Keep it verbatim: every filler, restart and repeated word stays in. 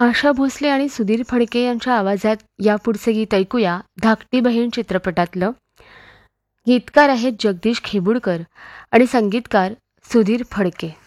आशा भोसले आणि सुधीर फडके यांच्या आवाजात यापुढचे गीत ऐकूया. धाकटी बहीण चित्रपटातलं. गीतकार आहेत जगदीश खेबुडकर आणि संगीतकार सुधीर फडके.